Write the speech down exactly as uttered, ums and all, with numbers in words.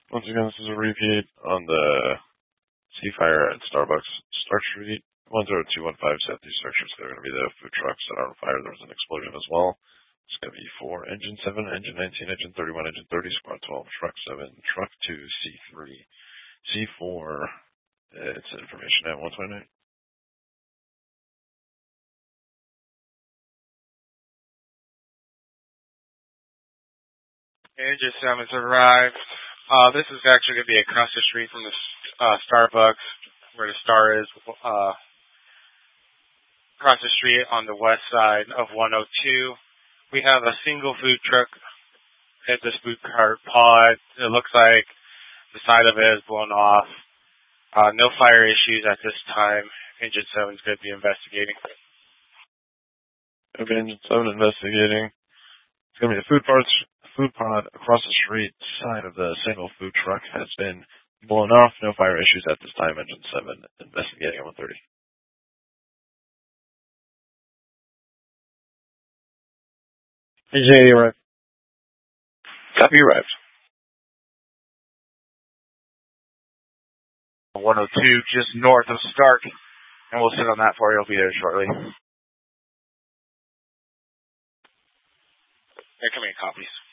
Once again, this is a repeat on the Seafire at Starbucks Stark Street. one zero two one five set these structures. They're going to be the food trucks that are on fire. There was an explosion as well. It's going to be for Engine seven, Engine nineteen, Engine thirty-one, Engine thirty, Squad twelve, Truck seven, Truck two, C three, C four. It's information at one twenty-nine. Engine seven's arrived. Uh, this is actually going to be across the street from the uh, Starbucks, where the Star is, uh, across the street on the west side of one oh two. We have a single food truck at this food cart pod. It looks like the side of it is blown off. Uh, no fire issues at this time. Engine seven is going to be investigating. Okay, Engine seven investigating. It's going to be the food parts. Food pod across the street side of the single food truck has been blown off. No fire issues at this time. Engine seven investigating at one thirty. Engine eighty arrived. Copy, arrived. one oh two just north of Stark, and we'll sit on that for you. I'll be there shortly. They're coming in copies.